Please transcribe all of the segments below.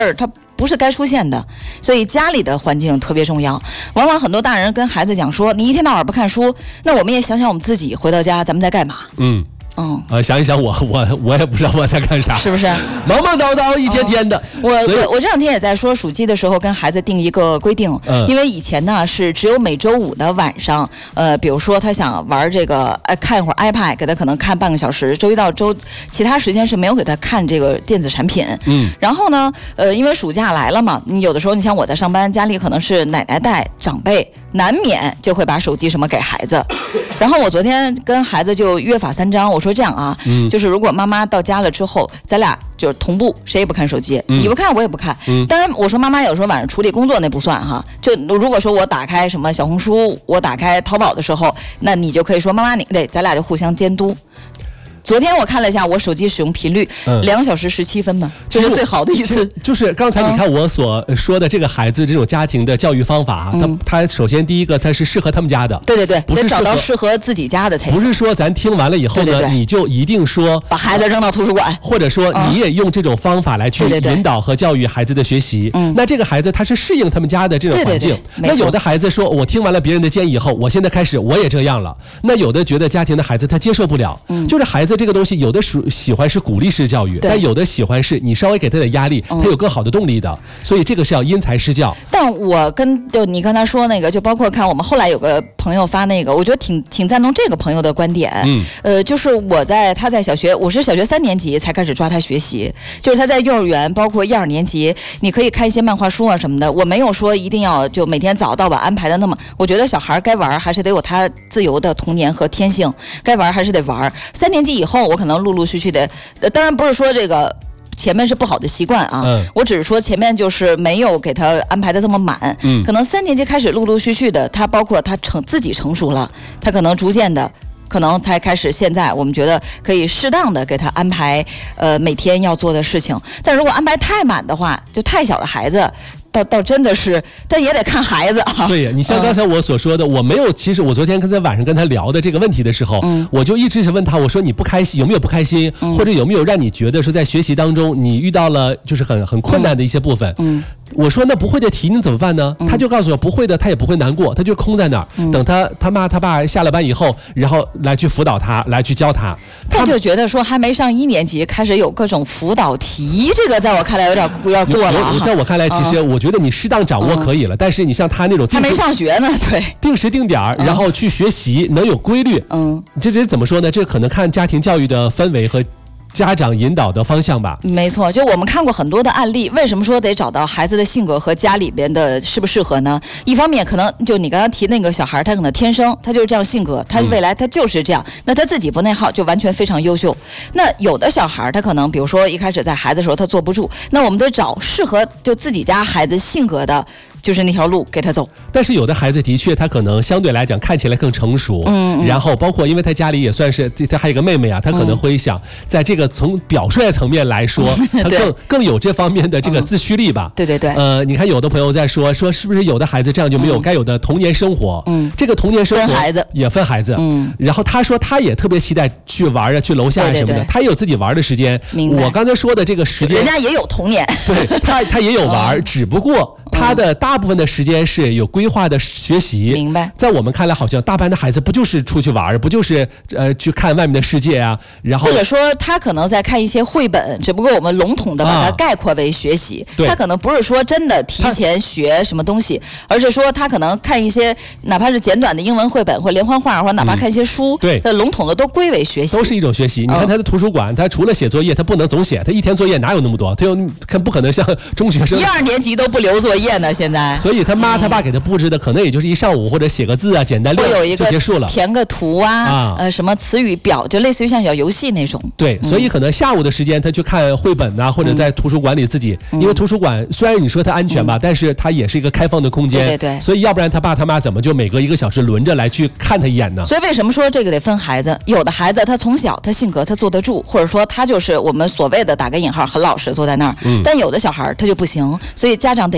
它不是该出现的，所以家里的环境特别重要。往往很多大人跟孩子讲说，你一天到晚不看书，那我们也想想我们自己回到家咱们在干嘛。 想一想我也不知道我在干啥， 是不是忙忙叨叨一天天的。 我这两天也在说暑期的时候跟孩子定一个规定，因为以前呢是只有每周5的晚上，比如说他想玩这个看一会儿 iPad， 给他可能看半个小时，周一到周其他时间是没有给他看这个电子产品。然后呢因为暑假来了嘛，你有的时候你像我在上班，家里可能是奶奶带长辈，难免就会把手机什么给孩子。然后我昨天跟孩子就约法3章，我说这样啊，就是如果妈妈到家了之后，咱俩就是同步，谁也不看手机，你不看我也不看。当然我说妈妈有时候晚上处理工作那不算哈，就如果说我打开什么小红书，我打开淘宝的时候，那你就可以说妈妈你对，咱俩就互相监督。昨天我看了一下我手机使用频率，2小时17分嘛，这是最好的一次。 就是刚才你看我所说的这个孩子这种家庭的教育方法，他首先第一个他是适合他们家的， 对， 不是得找到适合自己家的才行。 不是说咱听完了以后呢，你就一定说把孩子扔到图书馆， 或者说你也用这种方法来去引导和教育孩子的学习。那这个孩子他是适应他们家的这种环境。那有的孩子说我听完了别人的建议以后，我现在开始我也这样了。那有的觉得家庭的孩子他接受不了，就是孩子这个东西有的喜欢是鼓励式教育，但有的喜欢是你稍微给他点压力，他有更好的动力的，所以这个是要因材施教。 但我就你刚才说那个，就包括看我们后来有个朋友发那个，我觉得挺赞同这个朋友的观点。就是他在小学，我是小学3年级才开始抓他学习，就是他在幼儿园，包括1、2年级，你可以看一些漫画书啊什么的。我没有说一定要就每天早到晚安排的那么，我觉得小孩该玩还是得有他自由的童年和天性，该玩还是得玩。3年级以后，我可能陆续的，当然不是说这个前面是不好的习惯啊，我只是说前面就是没有给他安排的这么满，可能3年级开始陆续的，他包括他自己成熟了，他可能逐渐的。可能才开始，现在我们觉得可以适当的给他安排，每天要做的事情。但如果安排太满的话，就太小的孩子，倒真的是，但也得看孩子啊。 对，你像刚才我所说的，我没有，其实我昨天在晚上跟他聊的这个问题的时候，我就一直是问他，我说你不开心，有没有不开心，或者有没有让你觉得说在学习当中你遇到了就是很困难的一些部分。我说那不会的题你怎么办呢？他就告诉我不会的，他也不会难过，他就空在那儿，等他妈他爸下了班以后，然后来去辅导他，来去教他。 他就觉得说还没上1年级，开始有各种辅导题，这个在我看来有点过了。 在我看来，其实我觉得你适当掌握可以了，但是你像他那种还没上学呢，对， 定时定点然后去学习，能有规律。这怎么说呢？这可能看家庭教育的氛围和家长引导的方向吧。 没错，就我们看过很多的案例，为什么说得找到孩子的性格和家里边的适不适合呢？一方面可能就你刚刚提那个小孩，他可能天生他就是这样性格，他未来他就是这样，那他自己不内耗就完全非常优秀。那有的小孩他可能比如说一开始在孩子的时候他坐不住，那我们得找适合就自己家孩子性格的，就是那条路给他走。 但是有的孩子的确他可能相对来讲看起来更成熟，然后包括因为他家里也算是他还有个妹妹啊，他可能会想在这个从表率层面来说，他更有这方面的这个自驱力吧。 对， 你看有的朋友在说是不是有的孩子这样就没有该有的童年生活？这个童年生活分孩子也分孩子。然后他说他也特别期待去玩啊，去楼下什么的，他也有自己玩的时间。我刚才说的这个时间， 人家也有童年， 对他也有玩，只不过他的大部分的时间是有规划的学习。 明白。 在我们看来，好像大班的孩子不就是出去玩，不就是去看外面的世界啊？然后或者说他可能在看一些绘本，只不过我们笼统的把它概括为学习。他可能不是说真的提前学什么东西，而是说他可能看一些哪怕是简短的英文绘本或连环画，或者哪怕看一些书， 对， 笼统的都归为学习， 都是一种学习。你看他的图书馆，他除了写作业，他不能总写，他一天作业哪有那么多？他又不可能像中学生 1、2年级都不留作业呢，现在。 所以他妈他爸给他布置的可能也就是一上午，或者写个字啊，简单练就结束了， 填个图啊，什么词语表，就类似于像小游戏那种。 对，所以可能下午的时间他去看绘本啊，或者在图书馆里自己，因为图书馆虽然你说它安全吧，但是它也是一个开放的空间， 对， 所以要不然他爸他妈怎么就每隔1个小时轮着来去看他一眼呢？ 所以为什么说这个得分孩子？有的孩子他从小他性格他坐得住，或者说他就是我们所谓的打个引号很老实坐在那儿，但有的小孩他就不行，所以家长得了解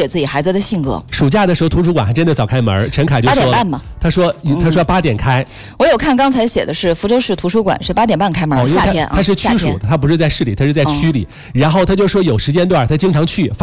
解自己孩子的性格。 暑假的时候图书馆还真的早开门，陈凯就说 8点半嘛， 他说8点开。 我有看刚才写的是福州市图书馆是8点半开门，夏天啊， 他是区属，他不是在市里，他是在区里。然后他就说有时间段他经常去。